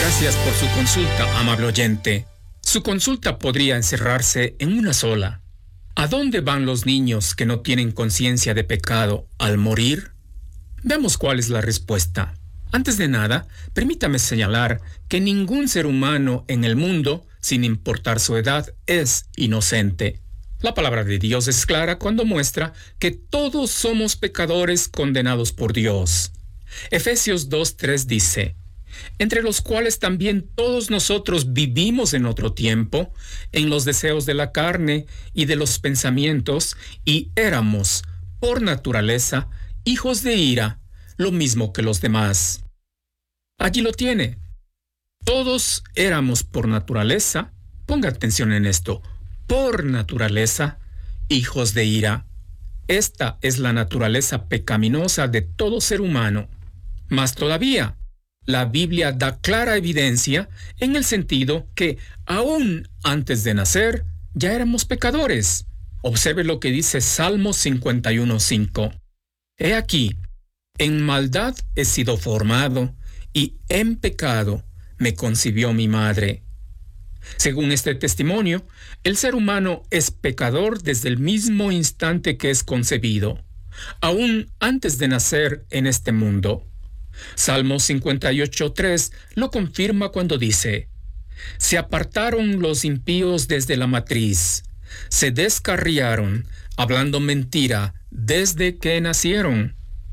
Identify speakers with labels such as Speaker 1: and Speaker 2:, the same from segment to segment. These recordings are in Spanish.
Speaker 1: Gracias por su consulta, amable oyente. Su consulta podría encerrarse en una sola. ¿A dónde van los niños que no tienen conciencia de pecado al morir? Veamos cuál es la respuesta. Antes de nada, permítame señalar que ningún ser humano en el mundo, sin importar su edad, es inocente. La palabra de Dios es clara cuando muestra que todos somos pecadores condenados por Dios. Efesios 2:3 dice: entre los cuales también todos nosotros vivimos en otro tiempo, en los deseos de la carne y de los pensamientos, y éramos, por naturaleza, hijos de ira, lo mismo que los demás. Allí lo tiene. Todos éramos por naturaleza, ponga atención en esto, por naturaleza, hijos de ira. Esta es la naturaleza pecaminosa de todo ser humano. Más todavía, la Biblia da clara evidencia en el sentido que, aún antes de nacer, ya éramos pecadores. Observe lo que dice Salmo 51:5. He aquí, en maldad he sido formado, y en pecado me concibió mi madre. Según este testimonio, el ser humano es pecador desde el mismo instante que es concebido, aún antes de nacer en este mundo. Salmo 58:3 lo confirma cuando dice: se apartaron los impíos desde la matriz, se descarriaron, hablando mentira, desde que nacieron.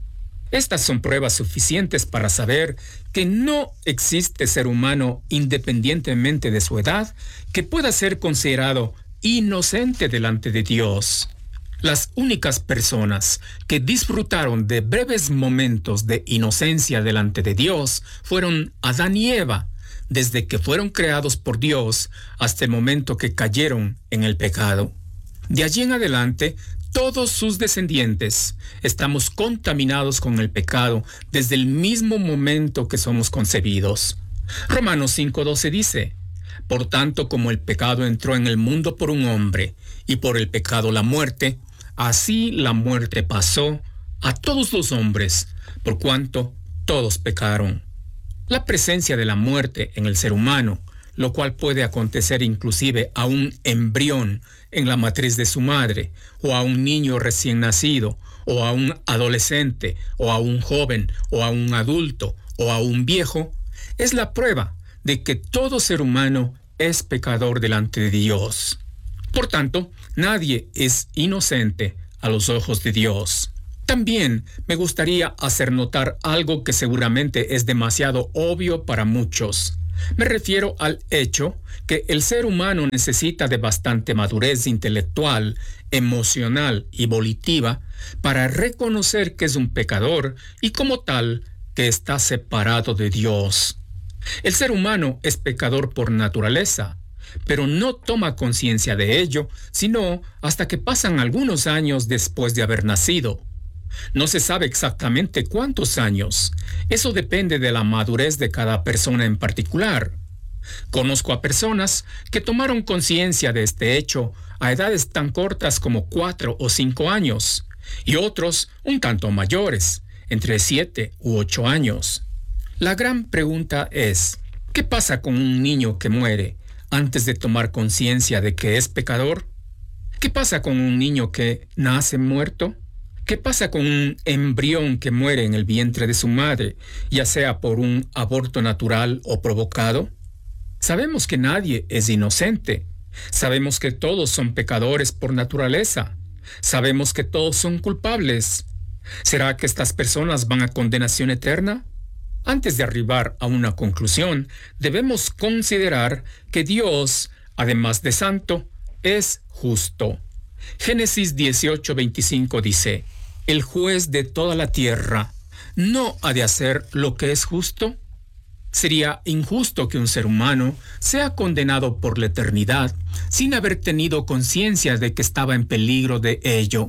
Speaker 1: Estas son pruebas suficientes para saber que no existe ser humano, independientemente de su edad, que pueda ser considerado inocente delante de Dios. Las únicas personas que disfrutaron de breves momentos de inocencia delante de Dios fueron Adán y Eva, desde que fueron creados por Dios hasta el momento que cayeron en el pecado. De allí en adelante, todos sus descendientes estamos contaminados con el pecado desde el mismo momento que somos concebidos. Romanos 5:12 dice: por tanto, como el pecado entró en el mundo por un hombre, y por el pecado la muerte, así la muerte pasó a todos los hombres, por cuanto todos pecaron. La presencia de la muerte en el ser humano, lo cual puede acontecer inclusive a un embrión en la matriz de su madre, o a un niño recién nacido, o a un adolescente, o a un joven, o a un adulto, o a un viejo, es la prueba de que todo ser humano es pecador delante de Dios. Por tanto, nadie es inocente a los ojos de Dios. También me gustaría hacer notar algo que seguramente es demasiado obvio para muchos. Me refiero al hecho que el ser humano necesita de bastante madurez intelectual, emocional y volitiva para reconocer que es un pecador y como tal que está separado de Dios. El ser humano es pecador por naturaleza, pero no toma conciencia de ello, sino hasta que pasan algunos años después de haber nacido. No se sabe exactamente cuántos años. Eso depende de la madurez de cada persona en particular. Conozco a personas que tomaron conciencia de este hecho a edades tan cortas como 4 o 5 años, y otros un tanto mayores, entre 7 u 8 años. La gran pregunta es: ¿qué pasa con un niño que muere antes de tomar conciencia de que es pecador? ¿Qué pasa con un niño que nace muerto? ¿Qué pasa con un embrión que muere en el vientre de su madre, ya sea por un aborto natural o provocado? Sabemos que nadie es inocente. Sabemos que todos son pecadores por naturaleza. Sabemos que todos son culpables. ¿Será que estas personas van a condenación eterna? Antes de arribar a una conclusión, debemos considerar que Dios, además de santo, es justo. Génesis 18:25 dice: el juez de toda la tierra ¿no ha de hacer lo que es justo? Sería injusto que un ser humano sea condenado por la eternidad sin haber tenido conciencia de que estaba en peligro de ello.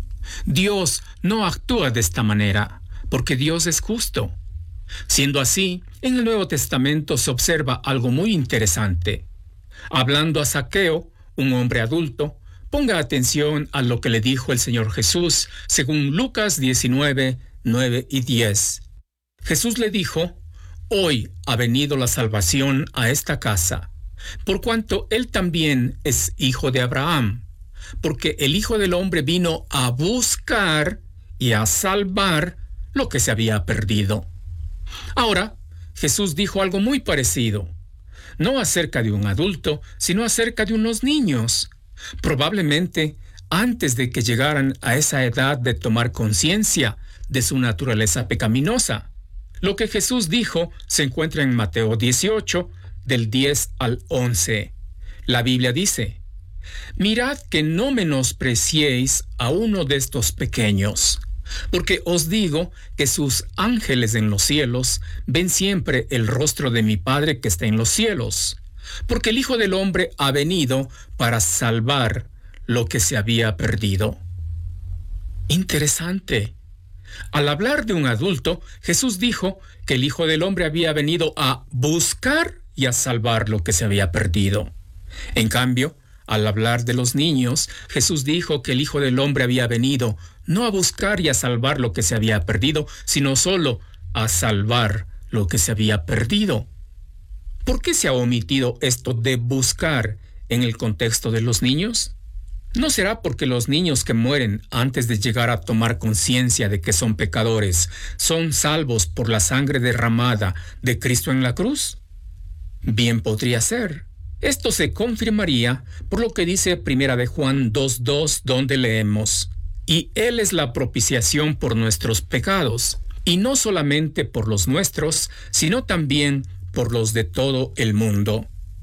Speaker 1: Dios no actúa de esta manera, porque Dios es justo. Siendo así, en el Nuevo Testamento se observa algo muy interesante. Hablando a Zaqueo, un hombre adulto, ponga atención a lo que le dijo el Señor Jesús, según Lucas 19, 9 y 10. Jesús le dijo: Hoy ha venido la salvación a esta casa, por cuanto él también es hijo de Abraham, porque el Hijo del Hombre vino a buscar y a salvar lo que se había perdido. Ahora, Jesús dijo algo muy parecido, no acerca de un adulto, sino acerca de unos niños, probablemente antes de que llegaran a esa edad de tomar conciencia de su naturaleza pecaminosa. Lo que Jesús dijo se encuentra en Mateo 18, del 10 al 11. La Biblia dice: «Mirad que no menospreciéis a uno de estos pequeños, porque os digo que sus ángeles en los cielos ven siempre el rostro de mi Padre que está en los cielos, porque el Hijo del Hombre ha venido para salvar lo que se había perdido». Interesante. Al hablar de un adulto, Jesús dijo que el Hijo del Hombre había venido a buscar y a salvar lo que se había perdido. En cambio, al hablar de los niños, Jesús dijo que el Hijo del Hombre había venido no a buscar y a salvar lo que se había perdido, sino solo a salvar lo que se había perdido. ¿Por qué se ha omitido esto de buscar en el contexto de los niños? ¿No será porque los niños que mueren antes de llegar a tomar conciencia de que son pecadores son salvos por la sangre derramada de Cristo en la cruz? Bien podría ser. Esto se confirmaría por lo que dice Primera de Juan 2:2, donde leemos: «Y Él es la propiciación por nuestros pecados, y no solamente por los nuestros, sino también por los de todo el mundo».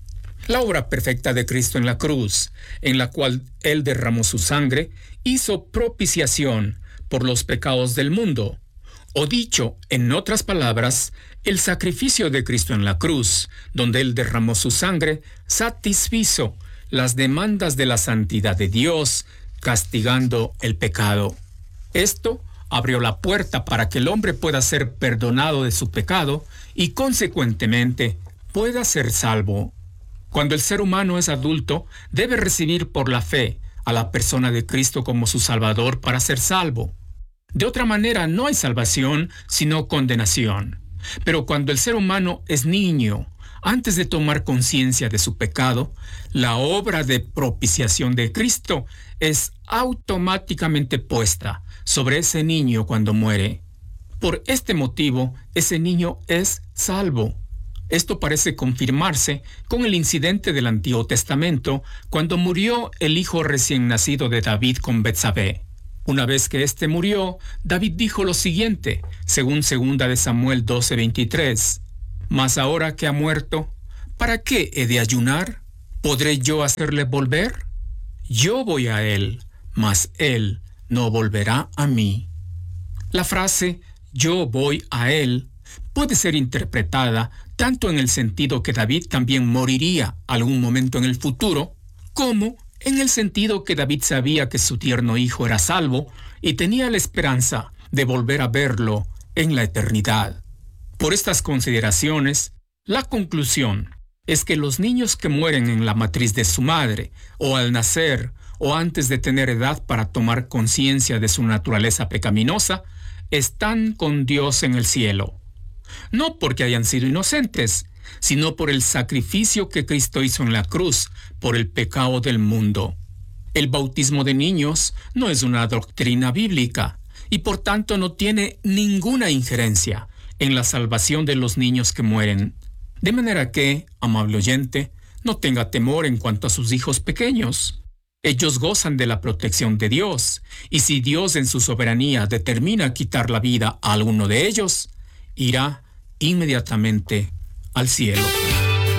Speaker 1: La obra perfecta de Cristo en la cruz, en la cual Él derramó su sangre, hizo propiciación por los pecados del mundo. O dicho en otras palabras, el sacrificio de Cristo en la cruz, donde Él derramó su sangre, satisfizo las demandas de la santidad de Dios, castigando el pecado. Esto abrió la puerta para que el hombre pueda ser perdonado de su pecado y, consecuentemente, pueda ser salvo. Cuando el ser humano es adulto, debe recibir por la fe a la persona de Cristo como su Salvador para ser salvo. De otra manera, no hay salvación, sino condenación. Pero cuando el ser humano es niño, antes de tomar conciencia de su pecado, la obra de propiciación de Cristo es automáticamente puesta sobre ese niño cuando muere. Por este motivo, ese niño es salvo. Esto parece confirmarse con el incidente del Antiguo Testamento cuando murió el hijo recién nacido de David con Betsabé. Una vez que éste murió, David dijo lo siguiente, según 2 de Samuel 12:23: «Mas ahora que ha muerto, ¿para qué he de ayunar? ¿Podré yo hacerle volver? Yo voy a él, mas él no volverá a mí». La frase «yo voy a él» puede ser interpretada tanto en el sentido que David también moriría algún momento en el futuro, como en el sentido que David sabía que su tierno hijo era salvo y tenía la esperanza de volver a verlo en la eternidad. Por estas consideraciones, la conclusión es que los niños que mueren en la matriz de su madre, o al nacer, o antes de tener edad para tomar conciencia de su naturaleza pecaminosa, están con Dios en el cielo. No porque hayan sido inocentes, sino por el sacrificio que Cristo hizo en la cruz por el pecado del mundo. El bautismo de niños no es una doctrina bíblica y por tanto no tiene ninguna injerencia en la salvación de los niños que mueren. De manera que, amable oyente, no tenga temor en cuanto a sus hijos pequeños. Ellos gozan de la protección de Dios, y si Dios en su soberanía determina quitar la vida a alguno de ellos, irá inmediatamente al cielo.